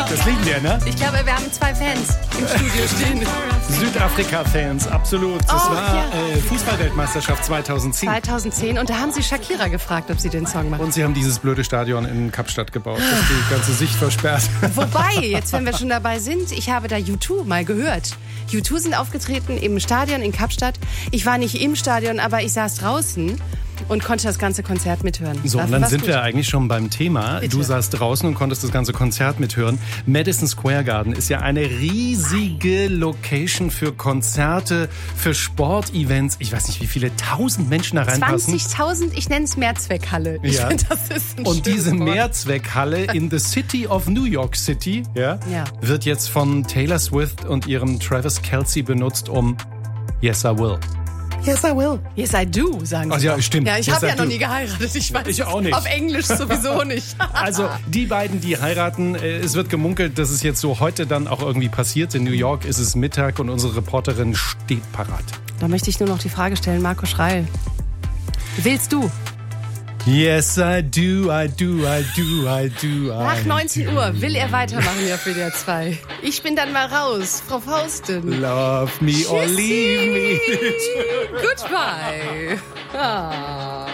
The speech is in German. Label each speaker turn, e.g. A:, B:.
A: Das lieben wir, ne?
B: Ich glaube, wir haben 2 Fans im Studio stehen.
A: Südafrika-Fans, absolut. Das war Fußballweltmeisterschaft 2010.
B: 2010 und da haben sie Shakira gefragt, ob sie den Song macht.
A: Und sie haben dieses blöde Stadion in Kapstadt gebaut, das die ganze Sicht versperrt.
B: Wobei, jetzt wenn wir schon dabei sind, ich habe da U2 mal gehört. U2 sind aufgetreten im Stadion in Kapstadt. Ich war nicht im Stadion, aber ich saß draußen und konnte das ganze Konzert mithören.
A: So, und dann sind wir eigentlich schon beim Thema.
B: Bitte.
A: Du saßt draußen und konntest das ganze Konzert mithören. Madison Square Garden ist ja eine riesige Location für Konzerte, für Sportevents. Ich weiß nicht, wie viele 1000 Menschen da reinpassen.
B: 20.000, ich nenne es Mehrzweckhalle. Ich finde, das ist ein
A: Und diese
B: schönes Wort.
A: Mehrzweckhalle in the City of New York City wird jetzt von Taylor Swift und ihrem Travis Kelce benutzt, um Yes, I will.
B: Yes, I will. Yes, I do, sagen sie.
A: Ach ja,
B: doch.
A: stimmt.
B: Ja, ich
A: Yes,
B: habe
A: I
B: ja noch
A: do.
B: nie geheiratet. Ich weiß
A: Ich auch nicht.
B: Auf Englisch sowieso nicht.
A: Also die beiden, die heiraten, es wird gemunkelt, dass es jetzt so heute dann auch irgendwie passiert. In New York ist es Mittag und unsere Reporterin steht parat.
B: Da möchte ich nur noch die Frage stellen, Marco Schreil. Willst du?
A: Yes, I do, I do, I do, I do.
B: Nach 19 Uhr will er weitermachen hier auf WDR 2. Ich bin dann mal raus, Frau Faustin.
A: Love me or leave me.
B: Goodbye. Ah.